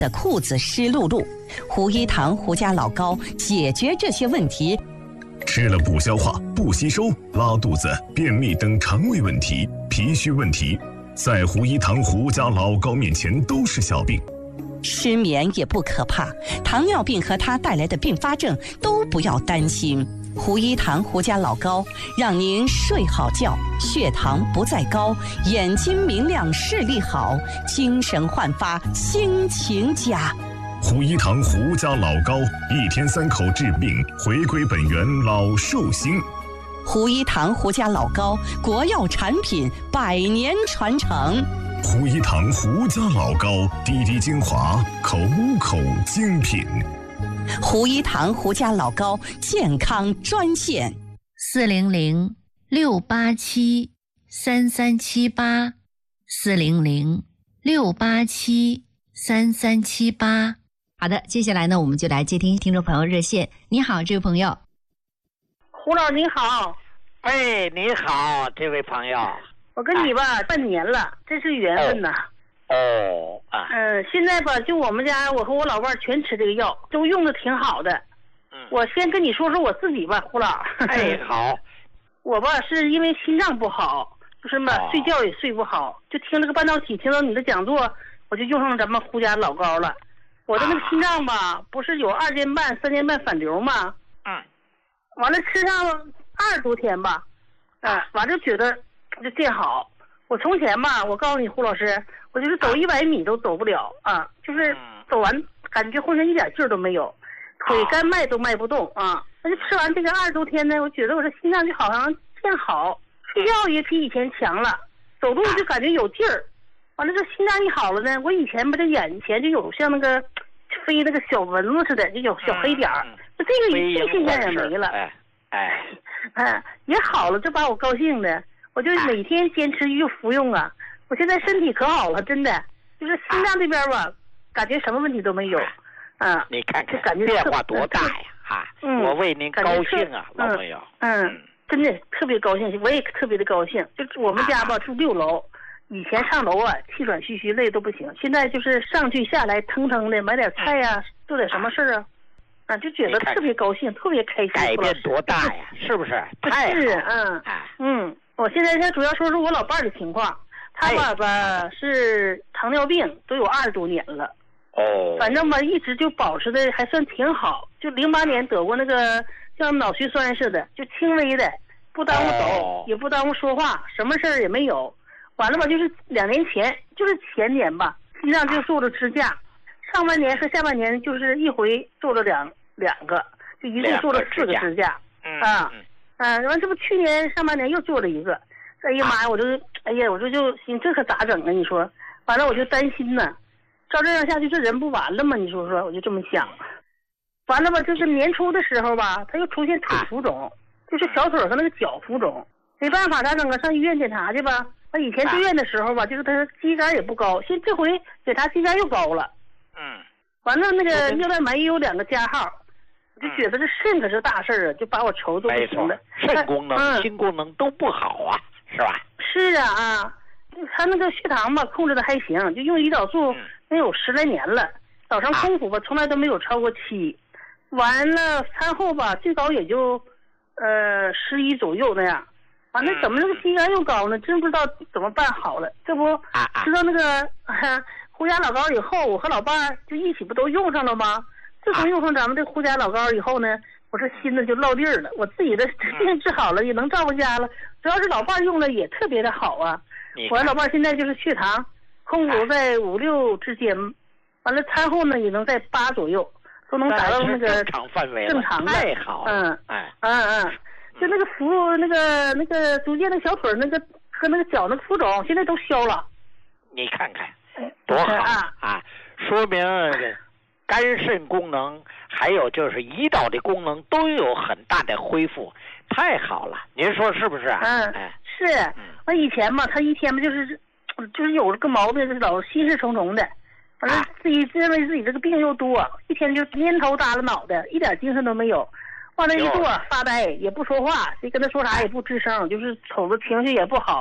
的裤子湿漉漉。胡一堂胡家老高解决这些问题。 吃了不消化、不吸收、拉肚子、便秘等肠胃问题、脾虚问题，在胡一堂胡家老高面前都是小病。 失眠也不可怕，糖尿病和它带来的并发症都不要担心。胡一堂胡家老高让您睡好觉，血糖不再高，眼睛明亮，视力好，精神焕发，心情佳。 胡一堂胡家老高，1天3口治病，回归本源老寿星。 胡一堂胡家老高国药产品100年传承。 胡一堂胡家老高，滴滴精华，口口精品。 胡一堂胡家老高健康专线 400-687-3378，400-687-3378。好的，接下来呢，我们就来接听听众朋友热线。你好，这位朋友。 胡老师你好。 哎，你好，这位朋友。 我跟你吧，半年了，真是缘分呐。现在吧，就我们家，我和我老伴全吃这个药，都用的挺好的。我先跟你说说我自己吧，胡老。 哎，好。 我吧是因为心脏不好，就是嘛，睡觉也睡不好，就听这个半导体，听到你的讲座，我就用上咱们胡家老高了。我的那个心脏吧，不是有2斤半、3斤半反流吗？完了吃上20多天吧，完了就觉得就见好。我从前吧，我告诉你胡老师，我就是走100米都走不了啊，就是走完感觉浑身一点劲儿都没有，腿干迈都迈不动啊。那就吃完这个20多天呢，我觉得我这心脏就好像见好，睡觉也比以前强了，走路就感觉有劲儿。完了这心脏一好了呢，我以前吧这眼前就有像那个飞那个小蚊子似的，就有小黑点儿，这个现象也没了。也好了，这把我高兴的。我就每天坚持又服用啊，我现在身体可好了，真的，就是心脏这边吧，感觉什么问题都没有， 你看看， 感觉变化多大呀！我为您高兴啊，老朋友。 真的特别高兴，我也特别的高兴。就是我们家吧住6楼，以前上楼啊气喘吁吁累都不行，现在就是上去下来腾腾的，买点菜呀，做点什么事儿啊，就觉得特别高兴，特别开心。 改变多大呀？是不是？太好。 我现在主要说说我老伴儿的情况，他爸爸是糖尿病，都有20多年了。反正吧，一直就保持的还算挺好。就08年得过那个像脑血栓似的，就轻微的，不耽误走，也不耽误说话，什么事儿也没有。完了吧，就是2年前，就是前年吧，心脏就做了支架，上半年和下半年就是一回做了两个，就一共做了4个支架。完这不去年上半年又做了一个，哎呀妈呀，我就心这可咋整啊？你说，完了我就担心呢，照这样下去这人不完了吗？你说我就这么想。完了吧，就是年初的时候吧，他又出现腿浮肿，就是小腿和那个脚浮肿，没办法咋整啊？上医院检查去吧。他以前住院的时候吧，就是他肌酐也不高，现在这回检查肌酐又高了。完了那个尿蛋白也有2个加号。就觉得这肾可是大事儿啊，就把我愁都不行了。 肾功能、心功能都不好啊，是吧？ 是啊，他那个血糖吧控制的还行，就用胰岛素能有10来年了，早上空腹吧从来都没有超过7，完了餐后吧最高也就11左右那样。完了怎么这个肌酐又高呢？真不知道怎么办好了。这不知道那个胡家老高以后，我和老伴儿就一起不都用上了吗？自从用上咱们这胡家老高以后呢，我这心子就落地儿了，我自己的病治好了，也能照顾家了。主要是老伴儿用了也特别的好啊。我老伴儿现在就是血糖空腹在5、6之间，完了餐后呢也能在8左右，都能达到那个正常范围， 正常的。 太好了。 就那个逐渐的小腿那个和那个脚那个浮肿现在都消了。 你看看多好啊！说明肝肾功能还有就是胰岛的功能都有很大的恢复，太好了，您说是不是啊？ 是。我以前嘛，他一天嘛就是有个毛病，就是老心事重重的，完了自己认为自己这个病又多，一天就蔫头耷拉脑袋，一点精神都没有。往那一坐发呆，也不说话，谁跟他说啥也不吱声，就是瞅着情绪也不好。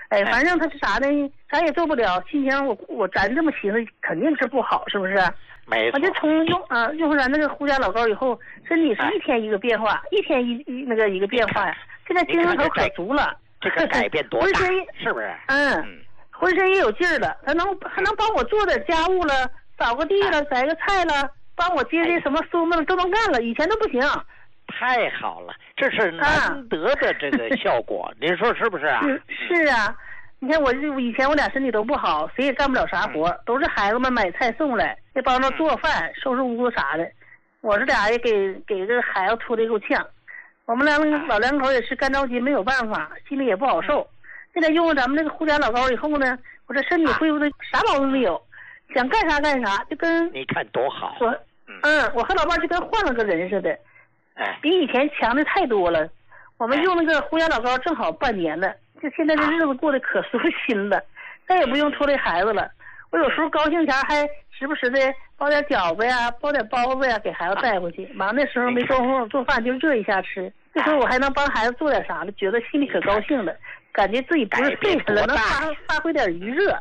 哎，反正他是啥呢？啥也做不了，心情咱这么寻思肯定是不好，是不是？ 没错。 我就从用上咱那个胡家老膏以后，身体是一天一个变化，一天一个变化呀。现在精神头可足了。 这个改变多大？是不是？ 浑身也有劲儿了，还能帮我做点家务了，扫个地了，摘个菜了，帮我接什么松子都能干了，以前都不行。 太好了，这是难得的这个效果，您说是不是啊？ 是啊，你看以前我俩身体都不好，谁也干不了啥活，都是孩子们买菜送来，也帮着做饭、收拾屋子啥的。我这俩也给这个孩子拖得够呛。我们老两口也是干着急，没有办法，心里也不好受。现在用了咱们这个胡家老膏以后呢，我这身体恢复的啥毛病没有，想干啥干啥，就跟你看多好。 我和老伴就跟换了个人似的，比以前强的太多了。我们用那个胡家老膏正好半年了，就现在这日子过得可舒心了，再也不用拖累孩子了。我有时候高兴前还时不时的包点饺子呀，包点包子呀，给孩子带回去。忙那时候没工夫做饭，就热一下吃。这时候我还能帮孩子做点啥了，觉得心里可高兴了，感觉自己不是废人了，能发挥点余热。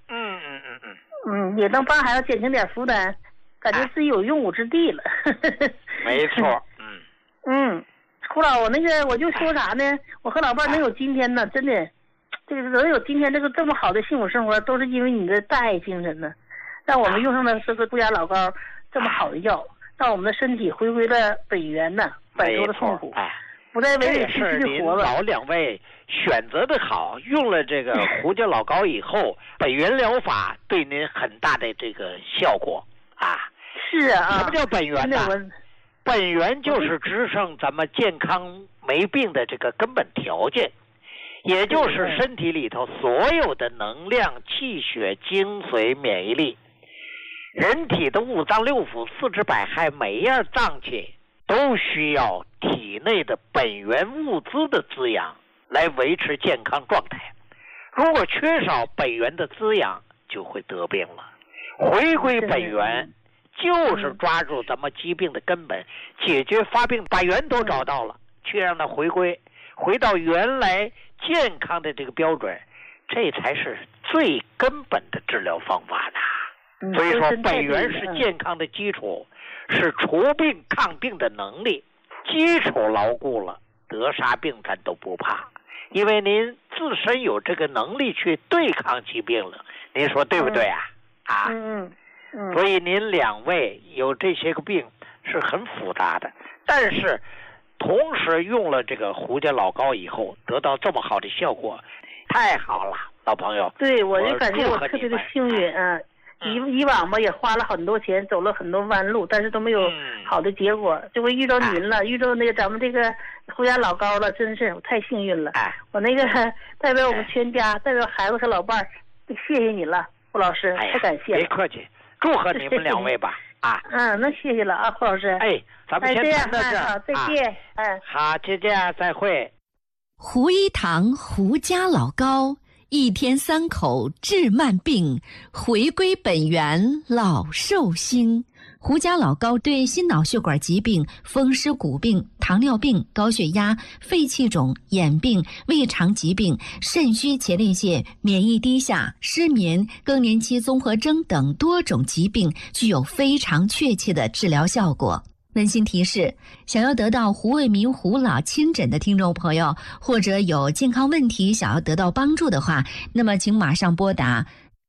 也能帮孩子减轻点负担，感觉自己有用武之地了。 没错。 胡老，我就说啥呢？我和老伴能有今天呢，真的。这个能有今天这么好的幸福生活，都是因为你的大爱精神呢，让我们用上了这个胡家老膏这么好的药，让我们的身体回归了本源呢，摆脱了痛苦，不再委委屈屈的活了。 老两位选择的好，用了这个胡家老膏以后，本源疗法对您很大的这个效果啊。 是啊。 什么叫本源呢？本源就是支撑咱们健康没病的这个根本条件。也就是身体里头所有的能量、气血、精髓、免疫力，人体的五脏六腑、四肢百骸，每一样脏器都需要体内的本源物资的滋养来维持健康状态。如果缺少本源的滋养，就会得病了。回归本源，就是抓住咱们疾病的根本，解决发病，把源头找到了，去让它回到原来健康的这个标准，这才是最根本的治疗方法呢。所以说本源是健康的基础，是除病抗病的能力。基础牢固了，得啥病咱都不怕，因为您自身有这个能力去对抗疾病了。您说对不对啊？所以您两位有这些个病是很复杂的，但是同时用了这个胡家老膏以后，得到这么好的效果，太好了，老朋友。 对，我就感觉我特别的幸运啊！以往吧也花了很多钱，走了很多弯路，但是都没有好的结果。这回遇到您了，遇到那个咱们这个胡家老膏了，真是我太幸运了。我那个代表我们全家，代表孩子和老伴儿，谢谢你了，胡老师，太感谢了。 别客气，祝贺你们两位吧。 那谢谢了啊，胡老师。 咱们先谈到这儿。 好，再见。 好，再见，再会。 胡一堂胡家老膏，1天3口治慢病，回归本源老寿星。胡家老膏对心脑血管疾病、风湿骨病、糖尿病、高血压、肺气肿、眼病、胃肠疾病、肾虚前列腺、免疫低下、失眠、更年期综合征等多种疾病具有非常确切的治疗效果。温馨提示：想要得到胡卫民胡老亲诊的听众朋友，或者有健康问题想要得到帮助的话，那么请马上拨打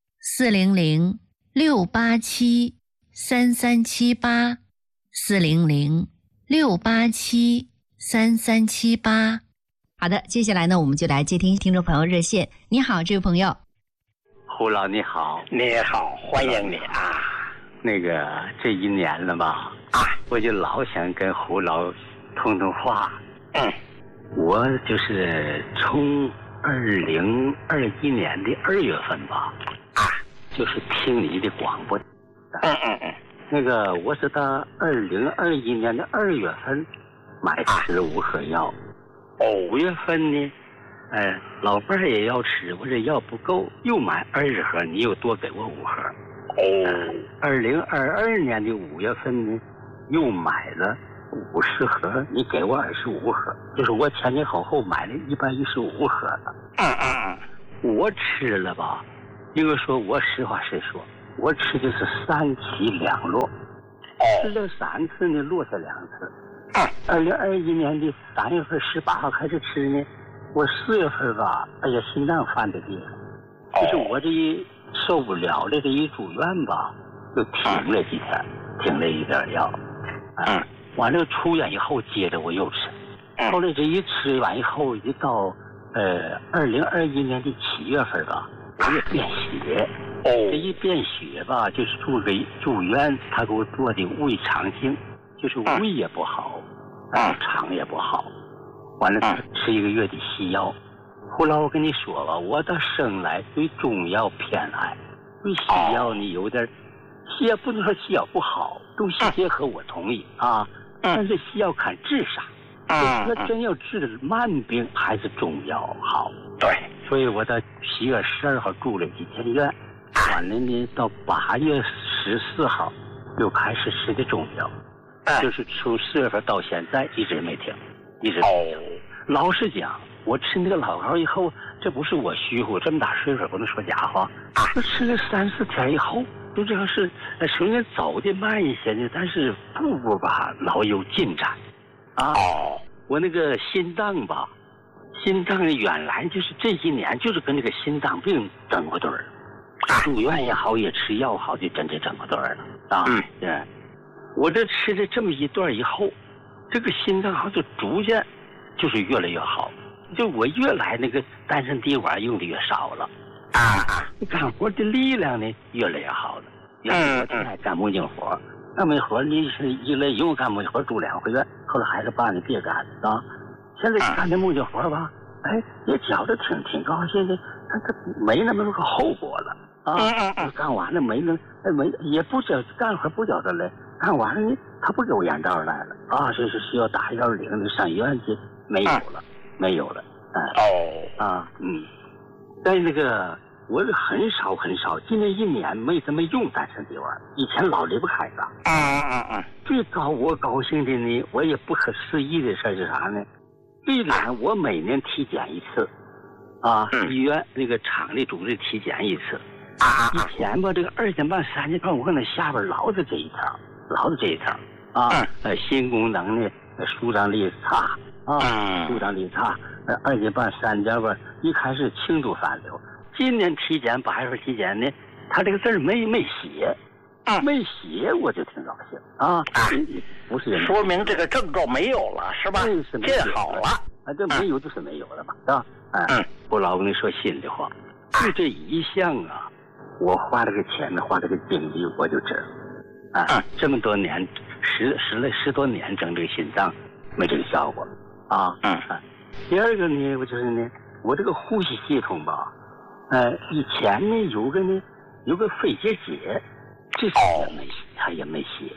400-687-3378 400-687-3378。好的，接下来呢，我们就来接听听众朋友热线。你好，这位朋友。 胡老你好。 你好，欢迎你啊。 那个这1年了吧，我就老想跟胡老通话。我就是从2021年的2月份吧，就是听你的广播。那个我是到2021年的2月份买15盒药，5月份呢，老伴儿也要吃，我这药不够，又买20盒，你又多给我5盒。2022年的5月份呢，又买了50盒，你给我25盒，就是我前前后后买了115盒了。 我吃了吧，应该说我实话实说，我吃的是3起2落，吃了3次呢，落下2次。2021年的3月份18号开始吃呢，我4月份吧，哎呀，心脏犯的病，就是我这一受不了了，这一住院吧，就停了几天，停了一点药。完了出院以后，接着我又吃。后来这一吃完以后，一到2021年的7月份吧，我也便血。这一便血吧，就是住院，他给我做的胃肠镜，就是胃也不好，肠也不好。完了吃1个月的西药。后来我跟你说吧，我到生来对中药偏爱，对西药呢有点，西药不能说西药不好，中西结合我同意啊，但是西药看治啥。那真要治的慢病，还是中药好。 对， 所以我到7月12号住了几天院，完了呢，到8月14号又开始吃的中药，就是从4月份到现在一直没停，一直没停。老实讲，我吃那个老膏以后，这不是我虚乎，这么大岁数不能说假话。我吃了3、4天以后，就这个是虽然走的慢一些呢，但是步步吧老有进展。我那个心脏吧，心脏原来就是这几年就是跟那个心脏病整过对儿，住院也好，也吃药好，就真整过对儿了对，我这吃了这么一段以后，这个心脏好像就逐渐就是越来越好，就我越来那个丹参滴管用的越少了干活的力量呢越来越好了。原来我挺爱干木匠活。干木活你是一来用干木活住2回院，后来还是爸你别干啊。现在干这木匠活吧，也觉得挺高兴的，他没那么个后果了干完了没也不叫干活不叫他来，干完了呢他不给我眼罩来了这是需要打110的上医院去，没有了但那个。我很少，今年1年没怎么用丹参滴丸，以前老离不开它。最我高兴的呢，我也不可思议的事是啥呢？虽然我每年体检一次，医院那个厂里组织体检一次，以前吧这个2点半3点半，我搁那下边老是这一条心功能呢舒张力差舒张力差，2点半3点半一开始轻度反流。今年体检8月份体检呢，他这个字没写，没写我就挺高兴不是说明这个症状没有了是吧？见好了这没有就是没有了嘛，是吧？我老跟你说心里话，就这一项我花这个钱花这个精力我就知道这么多年10多年整这个心脏没这个效果第二个呢，我就是呢，我这个呼吸系统吧。以前呢有个肺结节，这次他也没写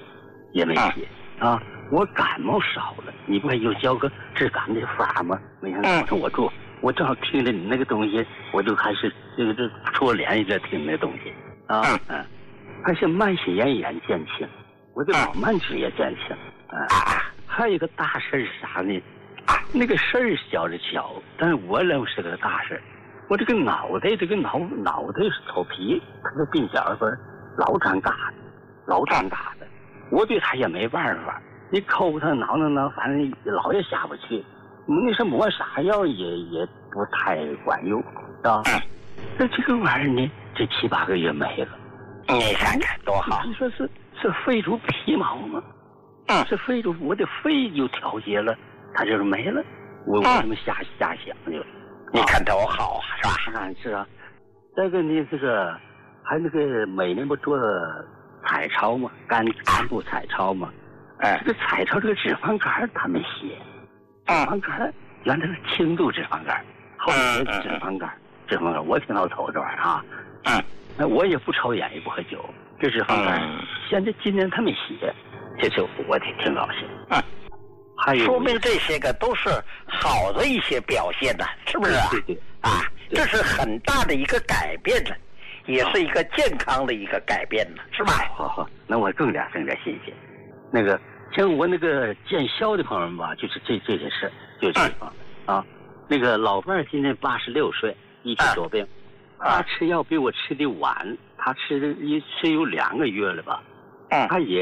我感冒少了，你不还有教个治感的法吗？没想到我正好听着你那个东西，我就开始这戳脸一直听那东西还是慢性咽炎减轻，我的老慢支也减轻还有一个大事是啥呢？那个事儿小着小，但是我认为是个大事。我这个脑袋是头皮，它的鬓角分老长疙瘩的，我对他也没办法。你抠他挠，反正老也下不去。那是抹啥药也不太管用，是吧？那这个玩意儿呢，这7、8个月没了。 你看看多好！ 你说是肺出皮毛吗？是肺出我的肺就调节了，它就是没了。我这么瞎想就是。 你看多好是吧？ 是啊。再一个呢，这个还那个每年不做彩超嘛，肝部彩超嘛。这个彩超这个脂肪肝他没写，脂肪肝原来是轻度脂肪肝，后来脂肪肝，我挺老瞅这玩意儿我也不抽烟也不喝酒，这脂肪肝现在今年他没写，这就我挺高兴还有说明这些个都是好的一些表现的，是不是对这是很大的一个改变了，也是一个健康的一个改变了，是吧？ 好，那我更加新鲜。那个像我那个见笑的朋友们吧，就是这些事，就这地方那个老伴儿今年86岁一起得病。他吃药比我吃的晚，他吃有2个月了吧。他也